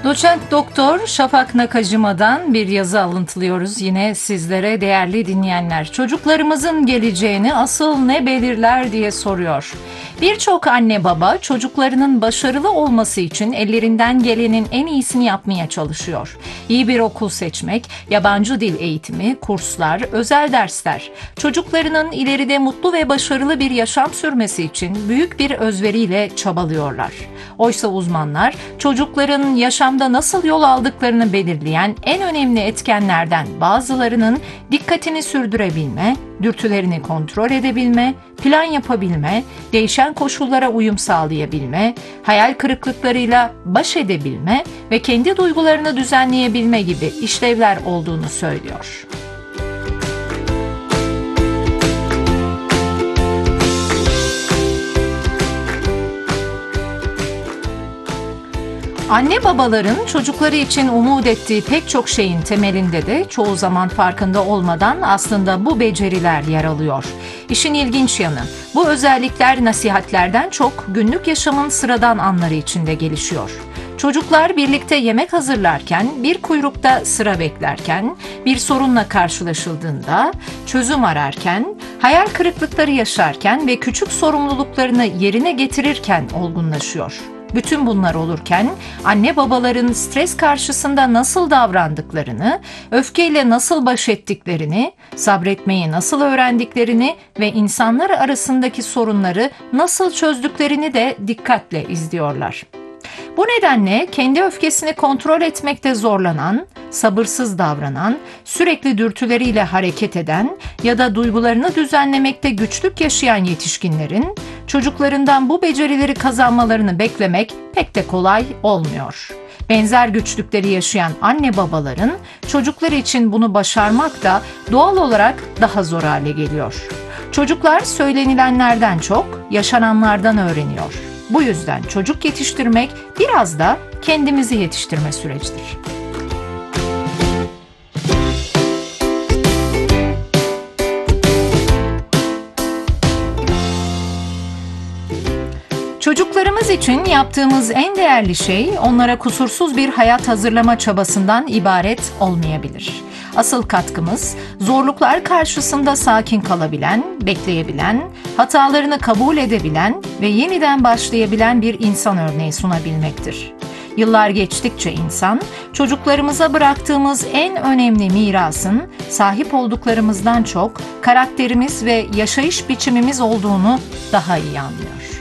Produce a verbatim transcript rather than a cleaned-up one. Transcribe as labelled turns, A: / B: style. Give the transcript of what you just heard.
A: Doçent Doktor Şafak Nakajima'dan bir yazı alıntılıyoruz yine sizlere değerli dinleyenler. Çocuklarımızın geleceğini asıl ne belirler diye soruyor. Birçok anne baba çocuklarının başarılı olması için ellerinden gelenin en iyisini yapmaya çalışıyor. İyi bir okul seçmek, yabancı dil eğitimi, kurslar, özel dersler. Çocuklarının ileride mutlu ve başarılı bir yaşam sürmesi için büyük bir özveriyle çabalıyorlar. Oysa uzmanlar çocukların yaşamda nasıl yol aldıklarını belirleyen en önemli etkenlerden bazılarının dikkatini sürdürebilme, dürtülerini kontrol edebilme, plan yapabilme, değişen koşullara uyum sağlayabilme, hayal kırıklıklarıyla baş edebilme ve kendi duygularını düzenleyebilme gibi işlevler olduğunu söylüyor. Anne babaların çocukları için umut ettiği pek çok şeyin temelinde de çoğu zaman farkında olmadan aslında bu beceriler yer alıyor. İşin ilginç yanı, bu özellikler nasihatlerden çok günlük yaşamın sıradan anları içinde gelişiyor. Çocuklar birlikte yemek hazırlarken, bir kuyrukta sıra beklerken, bir sorunla karşılaşıldığında, çözüm ararken, hayal kırıklıkları yaşarken ve küçük sorumluluklarını yerine getirirken olgunlaşıyor. Bütün bunlar olurken anne babaların stres karşısında nasıl davrandıklarını, öfkeyle nasıl baş ettiklerini, sabretmeyi nasıl öğrendiklerini ve insanlar arasındaki sorunları nasıl çözdüklerini de dikkatle izliyorlar. Bu nedenle kendi öfkesini kontrol etmekte zorlanan, sabırsız davranan, sürekli dürtüleriyle hareket eden ya da duygularını düzenlemekte güçlük yaşayan yetişkinlerin çocuklarından bu becerileri kazanmalarını beklemek pek de kolay olmuyor. Benzer güçlükleri yaşayan anne babaların çocukları için bunu başarmak da doğal olarak daha zor hale geliyor. Çocuklar söylenilenlerden çok yaşananlardan öğreniyor. Bu yüzden çocuk yetiştirmek biraz da kendimizi yetiştirme sürecidir. Çocuklarımız için yaptığımız en değerli şey onlara kusursuz bir hayat hazırlama çabasından ibaret olmayabilir. Asıl katkımız zorluklar karşısında sakin kalabilen, bekleyebilen, hatalarını kabul edebilen ve yeniden başlayabilen bir insan örneği sunabilmektir. Yıllar geçtikçe insan, çocuklarımıza bıraktığımız en önemli mirasın sahip olduklarımızdan çok karakterimiz ve yaşayış biçimimiz olduğunu daha iyi anlıyor.